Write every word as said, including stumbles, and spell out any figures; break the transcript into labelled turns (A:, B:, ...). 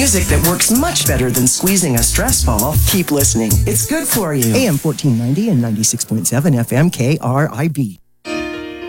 A: music that works much better than squeezing a stress ball, keep listening. It's good for you.
B: A M fourteen ninety and ninety-six point seven F M K R I B.